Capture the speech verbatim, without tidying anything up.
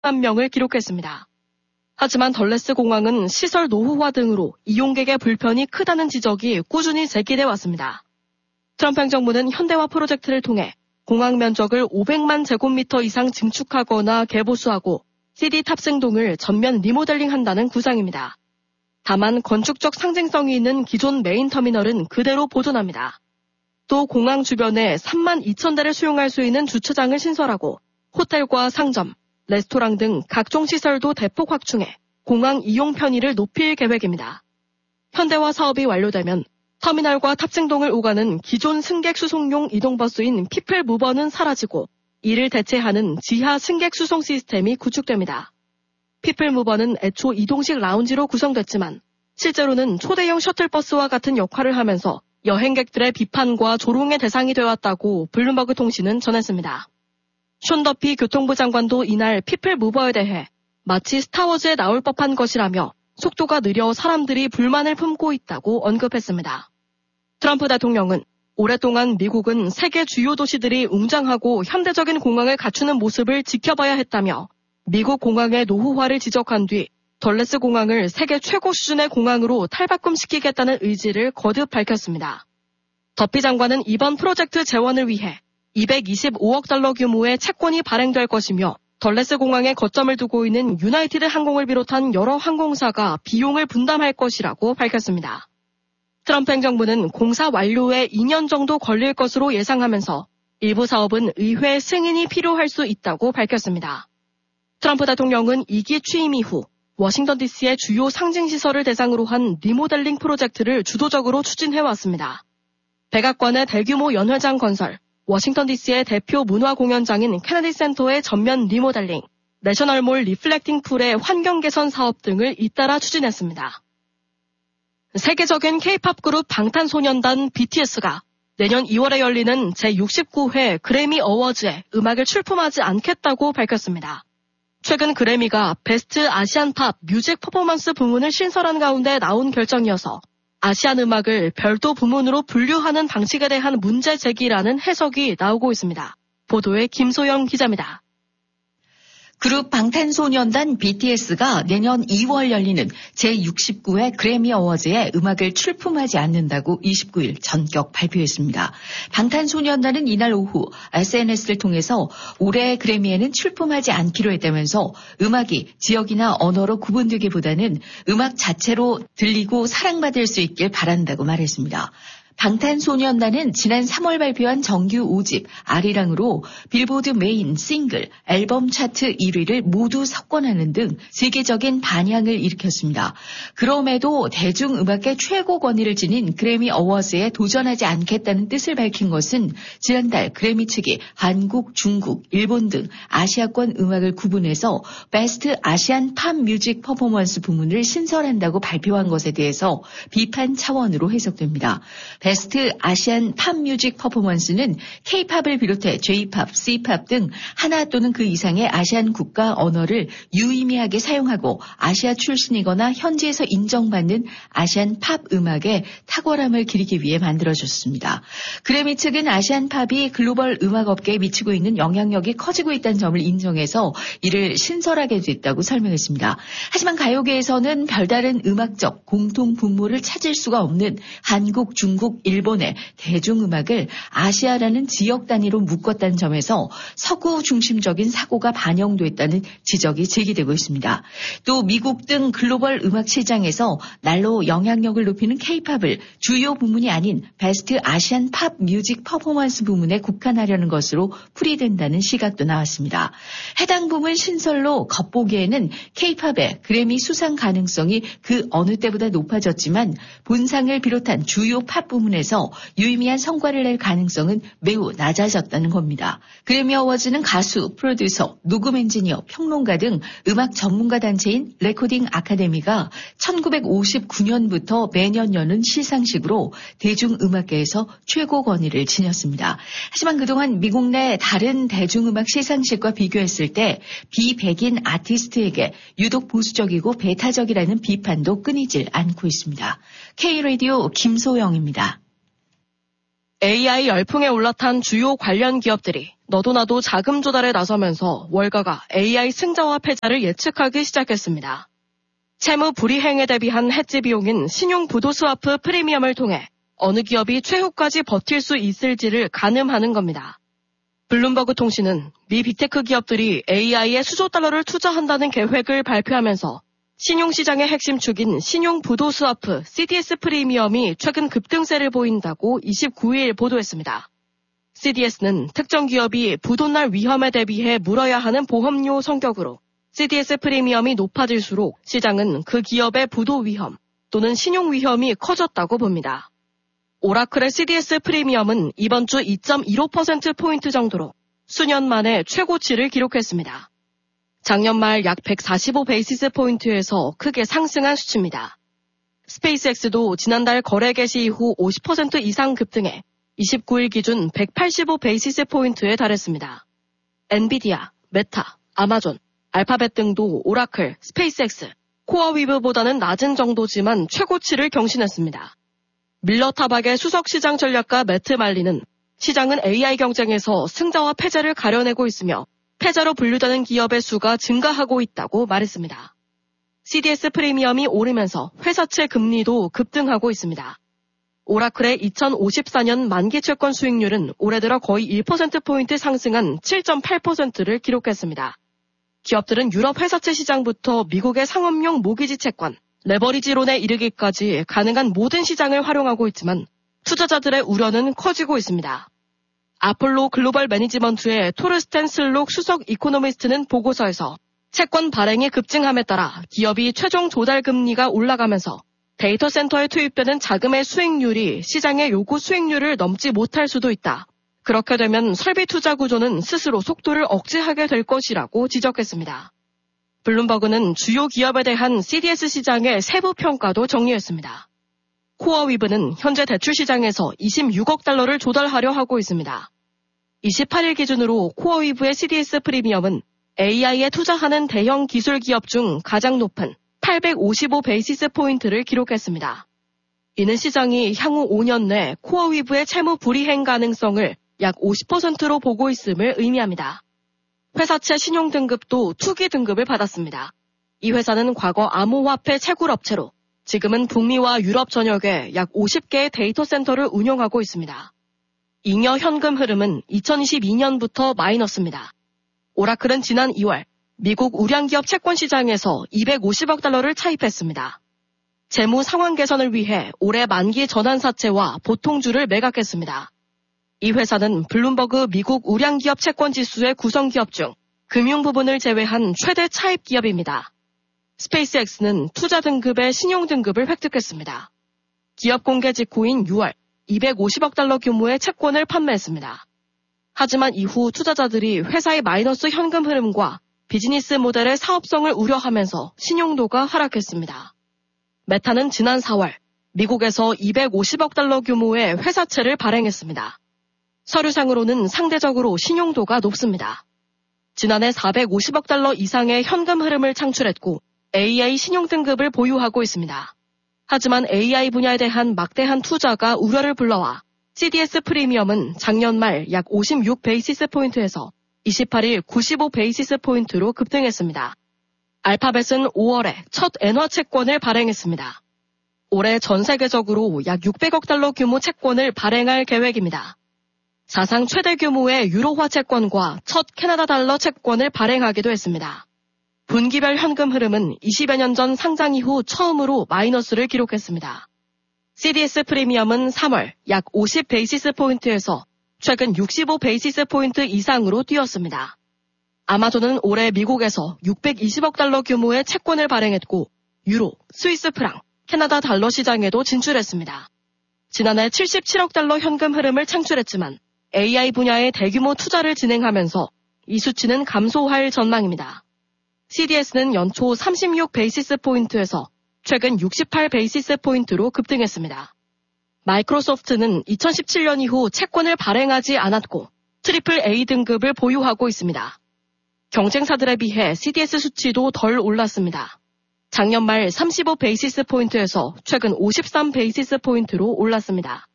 만 명을 기록했습니다. 하지만 덜레스 공항은 시설 노후화 등으로 이용객의 불편이 크다는 지적이 꾸준히 제기돼 왔습니다. 트럼프 행정부는 현대화 프로젝트를 통해 공항 면적을 오백만 제곱미터 이상 증축하거나 개보수하고 씨디 탑승동을 전면 리모델링한다는 구상입니다. 다만 건축적 상징성이 있는 기존 메인 터미널은 그대로 보존합니다. 또 공항 주변에 삼만 이천 대를 수용할 수 있는 주차장을 신설하고 호텔과 상점, 레스토랑 등 각종 시설도 대폭 확충해 공항 이용 편의를 높일 계획입니다. 현대화 사업이 완료되면 터미널과 탑승동을 오가는 기존 승객 수송용 이동버스인 피플 무버는 사라지고 이를 대체하는 지하 승객 수송 시스템이 구축됩니다. 피플 무버는 애초 이동식 라운지로 구성됐지만 실제로는 초대형 셔틀버스와 같은 역할을 하면서 여행객들의 비판과 조롱의 대상이 되었다고 블룸버그 통신은 전했습니다. 숀 더피 교통부 장관도 이날 피플 무버에 대해 마치 스타워즈에 나올 법한 것이라며 속도가 느려 사람들이 불만을 품고 있다고 언급했습니다. 트럼프 대통령은 오랫동안 미국은 세계 주요 도시들이 웅장하고 현대적인 공항을 갖추는 모습을 지켜봐야 했다며 미국 공항의 노후화를 지적한 뒤 덜레스 공항을 세계 최고 수준의 공항으로 탈바꿈시키겠다는 의지를 거듭 밝혔습니다. 더피 장관은 이번 프로젝트 재원을 위해 이백이십오억 달러 규모의 채권이 발행될 것이며 덜레스 공항에 거점을 두고 있는 유나이티드 항공을 비롯한 여러 항공사가 비용을 분담할 것이라고 밝혔습니다. 트럼프 행정부는 공사 완료에 이 년 정도 걸릴 것으로 예상하면서 일부 사업은 의회 승인이 필요할 수 있다고 밝혔습니다. 트럼프 대통령은 이 기 취임 이후 워싱턴 디씨의 주요 상징시설을 대상으로 한 리모델링 프로젝트를 주도적으로 추진해왔습니다. 백악관의 대규모 연회장 건설, 워싱턴 디씨의 대표 문화공연장인 케네디 센터의 전면 리모델링, 내셔널몰 리플렉팅 풀의 환경 개선 사업 등을 잇따라 추진했습니다. 세계적인 K-팝 그룹 방탄소년단 비티에스가 내년 이월에 열리는 제육십구 회 그래미 어워즈에 음악을 출품하지 않겠다고 밝혔습니다. 최근 그래미가 베스트 아시안 팝 뮤직 퍼포먼스 부문을 신설한 가운데 나온 결정이어서 아시안 음악을 별도 부문으로 분류하는 방식에 대한 문제 제기라는 해석이 나오고 있습니다. 보도에 김소영 기자입니다. 그룹 방탄소년단 비티에스가 내년 이월 열리는 제육십구 회 그래미 어워즈에 음악을 출품하지 않는다고 이십구 일 전격 발표했습니다. 방탄소년단은 이날 오후 에스엔에스를 통해서 올해의 그래미에는 출품하지 않기로 했다면서 음악이 지역이나 언어로 구분되기보다는 음악 자체로 들리고 사랑받을 수 있길 바란다고 말했습니다. 방탄소년단은 지난 삼월 발표한 정규 오 집 아리랑으로 빌보드 메인 싱글, 앨범 차트 일 위를 모두 석권하는 등 세계적인 반향을 일으켰습니다. 그럼에도 대중음악계 최고 권위를 지닌 그래미 어워즈에 도전하지 않겠다는 뜻을 밝힌 것은 지난달 그래미 측이 한국, 중국, 일본 등 아시아권 음악을 구분해서 베스트 아시안 팝 뮤직 퍼포먼스 부문을 신설한다고 발표한 것에 대해서 비판 차원으로 해석됩니다. 베스트 아시안 팝 뮤직 퍼포먼스는 K-팝을 비롯해 J-팝, C-팝 등 하나 또는 그 이상의 아시안 국가 언어를 유의미하게 사용하고 아시아 출신이거나 현지에서 인정받는 아시안 팝 음악의 탁월함을 기리기 위해 만들어졌습니다. 그래미 측은 아시안 팝이 글로벌 음악업계에 미치고 있는 영향력이 커지고 있다는 점을 인정해서 이를 신설하게 됐다고 설명했습니다. 하지만 가요계에서는 별다른 음악적 공통 분모를 찾을 수가 없는 한국, 중국, 일본의 대중음악을 아시아라는 지역 단위로 묶었다는 점에서 서구 중심적인 사고가 반영됐다는 지적이 제기되고 있습니다. 또 미국 등 글로벌 음악 시장에서 날로 영향력을 높이는 K-팝을 주요 부문이 아닌 베스트 아시안 팝 뮤직 퍼포먼스 부문에 국한하려는 것으로 풀이된다는 시각도 나왔습니다. 해당 부문 신설로 겉보기에는 K-팝의 그래미 수상 가능성이 그 어느 때보다 높아졌지만 본상을 비롯한 주요 팝 부문에서 유의미한 성과를 낼 가능성은 매우 낮아졌다는 겁니다. 그래미 어워즈는 가수, 프로듀서, 녹음 엔지니어, 평론가 등 음악 전문가 단체인 레코딩 아카데미가 천구백오십구 년부터 매년 여는 시상식으로 대중음악계에서 최고 권위를 지녔습니다. 하지만 그동안 미국 내 다른 대중음악 시상식과 비교했을 때 비백인 아티스트에게 유독 보수적이고 배타적이라는 비판도 끊이질 않고 있습니다. K-라디오 김소영입니다. 에이아이 열풍에 올라탄 주요 관련 기업들이 너도 나도 자금 조달에 나서면서 월가가 에이아이 승자와 패자를 예측하기 시작했습니다. 채무 불이행에 대비한 해지 비용인 신용 부도 스와프 프리미엄을 통해 어느 기업이 최후까지 버틸 수 있을지를 가늠하는 겁니다. 블룸버그 통신은 미 빅테크 기업들이 에이아이에 수조 달러를 투자한다는 계획을 발표하면서 신용시장의 핵심 축인 신용 부도 스와프 씨디에스 프리미엄이 최근 급등세를 보인다고 이십구일 보도했습니다. 씨디에스는 특정 기업이 부도날 위험에 대비해 물어야 하는 보험료 성격으로 씨디에스 프리미엄이 높아질수록 시장은 그 기업의 부도 위험 또는 신용 위험이 커졌다고 봅니다. 오라클의 씨디에스 프리미엄은 이번 주 이 점 일오 퍼센트포인트 정도로 수년 만에 최고치를 기록했습니다. 작년 말 약 백사십오 베이시스 포인트에서 크게 상승한 수치입니다. 스페이스X도 지난달 거래 개시 이후 오십 퍼센트 이상 급등해 이십구일 기준 백팔십오 베이시스 포인트에 달했습니다. 엔비디아, 메타, 아마존, 알파벳 등도 오라클, 스페이스X, 코어위브보다는 낮은 정도지만 최고치를 경신했습니다. 밀러 타박의 수석시장 전략가 매트 말리는 시장은 에이아이 경쟁에서 승자와 패자를 가려내고 있으며 패자로 분류되는 기업의 수가 증가하고 있다고 말했습니다. 씨디에스 프리미엄이 오르면서 회사채 금리도 급등하고 있습니다. 오라클의 이천오십사년 만기 채권 수익률은 올해 들어 거의 일 퍼센트포인트 상승한 칠 점 팔 퍼센트를 기록했습니다. 기업들은 유럽 회사채 시장부터 미국의 상업용 모기지 채권, 레버리지론에 이르기까지 가능한 모든 시장을 활용하고 있지만 투자자들의 우려는 커지고 있습니다. 아폴로 글로벌 매니지먼트의 토르스텐 슬록 수석 이코노미스트는 보고서에서 채권 발행이 급증함에 따라 기업이 최종 조달 금리가 올라가면서 데이터 센터에 투입되는 자금의 수익률이 시장의 요구 수익률을 넘지 못할 수도 있다. 그렇게 되면 설비 투자 구조는 스스로 속도를 억제하게 될 것이라고 지적했습니다. 블룸버그는 주요 기업에 대한 씨디에스 시장의 세부 평가도 정리했습니다. 코어위브는 현재 대출 시장에서 이십육억 달러를 조달하려 하고 있습니다. 이십팔일 기준으로 코어위브의 씨디에스 프리미엄은 에이아이에 투자하는 대형 기술 기업 중 가장 높은 팔백오십오 베이시스 포인트를 기록했습니다. 이는 시장이 향후 오 년 내 코어위브의 채무 불이행 가능성을 약 오십 퍼센트로 보고 있음을 의미합니다. 회사채 신용 등급도 투기 등급을 받았습니다. 이 회사는 과거 암호화폐 채굴 업체로 지금은 북미와 유럽 전역에 약 오십 개의 데이터 센터를 운영하고 있습니다. 잉여 현금 흐름은 이천이십이년부터 마이너스입니다. 오라클은 지난 이월 미국 우량기업 채권 시장에서 이백오십억 달러를 차입했습니다. 재무 상황 개선을 위해 올해 만기 전환사채와 보통주를 매각했습니다. 이 회사는 블룸버그 미국 우량기업 채권 지수의 구성기업 중 금융 부분을 제외한 최대 차입 기업입니다. 스페이스X는 투자 등급의 신용 등급을 획득했습니다. 기업 공개 직후인 유월 이백오십억 달러 규모의 채권을 판매했습니다. 하지만 이후 투자자들이 회사의 마이너스 현금 흐름과 비즈니스 모델의 사업성을 우려하면서 신용도가 하락했습니다. 메타는 지난 사월 미국에서 이백오십억 달러 규모의 회사채를 발행했습니다. 서류상으로는 상대적으로 신용도가 높습니다. 지난해 사백오십억 달러 이상의 현금 흐름을 창출했고 에이아이 신용 등급을 보유하고 있습니다. 하지만 에이아이 분야에 대한 막대한 투자가 우려를 불러와 씨디에스 프리미엄은 작년 말 약 오십육 베이시스 포인트에서 이십팔일 구십오 베이시스 포인트로 급등했습니다. 알파벳은 오월에 첫 엔화 채권을 발행했습니다. 올해 전 세계적으로 약 육백억 달러 규모 채권을 발행할 계획입니다. 사상 최대 규모의 유로화 채권과 첫 캐나다 달러 채권을 발행하기도 했습니다. 분기별 현금 흐름은 이십여 년 전 상장 이후 처음으로 마이너스를 기록했습니다. 씨디에스 프리미엄은 삼월 약 오십 베이시스 포인트에서 최근 육십오 베이시스 포인트 이상으로 뛰었습니다. 아마존은 올해 미국에서 육백이십억 달러 규모의 채권을 발행했고 유로, 스위스 프랑, 캐나다 달러 시장에도 진출했습니다. 지난해 칠십칠억 달러 현금 흐름을 창출했지만 에이아이 분야의 대규모 투자를 진행하면서 이 수치는 감소할 전망입니다. 씨디에스는 연초 삼십육 베이시스 포인트에서 최근 육십팔 베이시스 포인트로 급등했습니다. 마이크로소프트는 이천십칠 년 이후 채권을 발행하지 않았고 트리플 에이 등급을 보유하고 있습니다. 경쟁사들에 비해 씨디에스 수치도 덜 올랐습니다. 작년 말 삼십오 베이시스 포인트에서 최근 오십삼 베이시스 포인트로 올랐습니다.